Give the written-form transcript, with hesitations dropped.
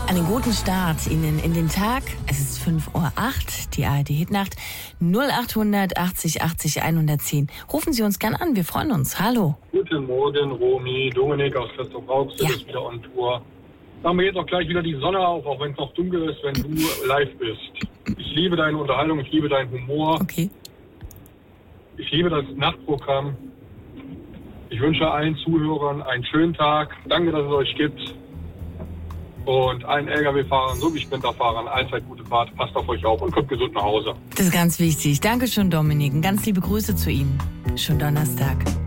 Einen guten Start Ihnen in den Tag. Es ist 5:08 Uhr, die ARD-Hitnacht. 0800 80 80 110. Rufen Sie uns gern an, wir freuen uns. Hallo. Guten Morgen, Romy. Dominik aus Christoph-Rauxel ist wieder on Tour. Sagen wir jetzt auch gleich wieder die Sonne auf, auch wenn es noch dunkel ist, wenn du live bist. Ich liebe deine Unterhaltung, ich liebe deinen Humor. Okay. Ich liebe das Nachtprogramm. Ich wünsche allen Zuhörern einen schönen Tag. Danke, dass es euch gibt. Und allen Lkw-Fahrern sowie Sprinterfahrern allzeit gute Fahrt. Passt auf euch auf und kommt gesund nach Hause. Das ist ganz wichtig. Dankeschön, Dominik. Und ganz liebe Grüße zu Ihnen. Schönen Donnerstag.